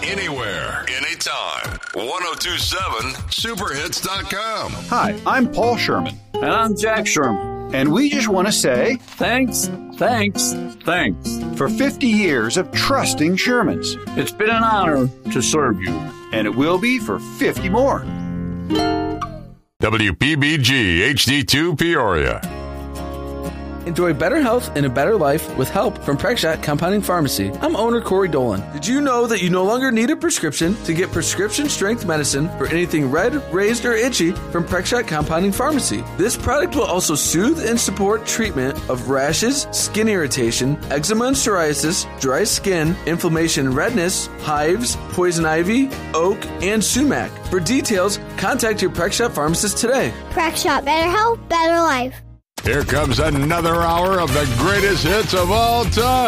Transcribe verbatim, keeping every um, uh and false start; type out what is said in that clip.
anywhere, anytime. ten twenty-seven super hits dot com. Hi, I'm Paul Sherman. And I'm Jack Sherman. And we just want to say thanks, thanks, thanks for fifty years of trusting Shermans. It's been an honor to serve you. And it will be for fifty more. W P B G H D two Peoria. Enjoy better health and a better life with help from Prexshot Compounding Pharmacy. I'm owner Corey Dolan. Did you know that you no longer need a prescription to get prescription-strength medicine for anything red, raised, or itchy from Prexshot Compounding Pharmacy? This product will also soothe and support treatment of rashes, skin irritation, eczema and psoriasis, dry skin, inflammation and redness, hives, poison ivy, oak, and sumac. For details, contact your Prexshot pharmacist today. Prexshot, better health, better life. Here comes another hour of the greatest hits of all time.